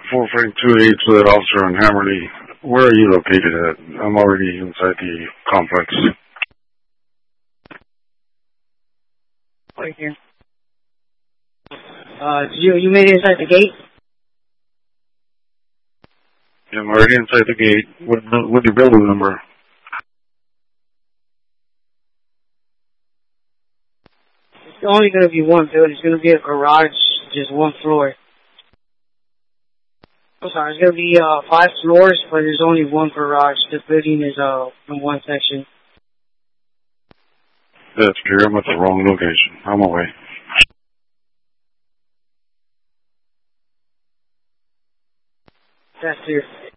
4.28 to that officer on Hammerly. Where are you located at? I'm already inside the complex. Right here. You made it inside the gate? Yeah, I'm already inside the gate. What's your building number? It's only going to be one building. It's going to be a garage, just one floor. I'm sorry, it's going to be 5 floors, but there's only one garage. The building is in one section. That's clear. I'm at the wrong location. I'm away. That's clear.